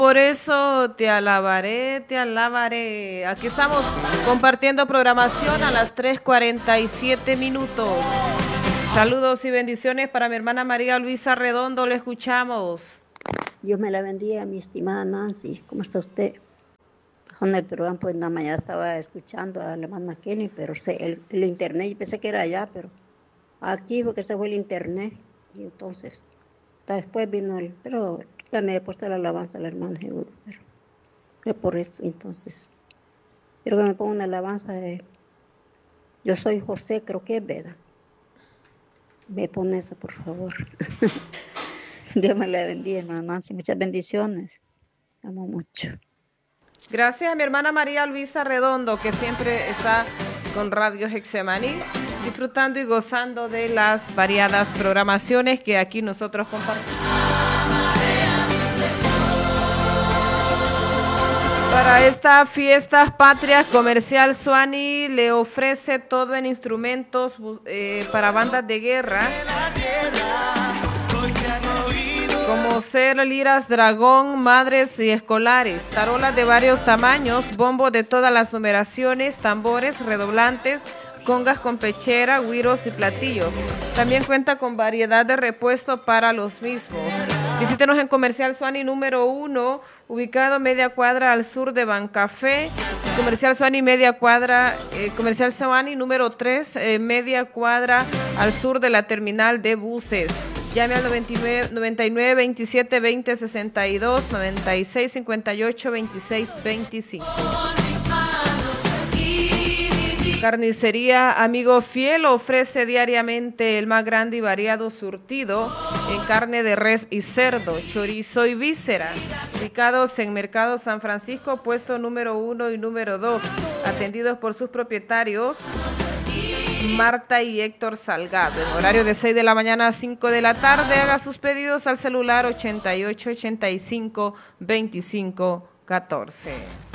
Por eso te alabaré, te alabaré. Aquí estamos compartiendo programación a las 3:47 minutos. Saludos y bendiciones para mi hermana María Luisa Redondo, le escuchamos. Dios me la bendiga, mi estimada Nancy. ¿Cómo está usted? Con el programa, pues en la mañana estaba escuchando a la hermana Kenny, pero el internet, yo pensé que era allá, pero aquí porque se fue el internet. Y entonces, después vino pero ya me he puesto la alabanza a la hermana seguro, pero fue por eso. Entonces, quiero que me ponga una alabanza de Yo soy José, creo que es, ¿verdad? Me pone eso, por favor. Dios me la bendiga, hermana Nancy. Muchas bendiciones. Amo mucho. Gracias a mi hermana María Luisa Redondo, que siempre está con Radio Getsemaní, disfrutando y gozando de las variadas programaciones que aquí nosotros compartimos. Para estas fiestas patrias, Comercial Suani le ofrece todo en instrumentos para bandas de guerra, como liras, dragón, madres y escolares, tarolas de varios tamaños, bombos de todas las numeraciones, tambores, redoblantes, congas con pechera, güiros y platillos. También cuenta con variedad de repuesto para los mismos. Visítenos en Comercial Suani número 1, ubicado media cuadra al sur de Bancafé. Comercial Suani media cuadra, Comercial Suani número 3, media cuadra al sur de la terminal de buses. Llame al 99 27 20 62, 96 58 26 25. Carnicería Amigo Fiel ofrece diariamente el más grande y variado surtido en carne de res y cerdo, chorizo y víscera, ubicados en Mercado San Francisco, puesto número 1 y número 2, atendidos por sus propietarios Marta y Héctor Salgado, en horario de 6 de la mañana a 5 de la tarde. Haga sus pedidos al celular 88 85 25 14.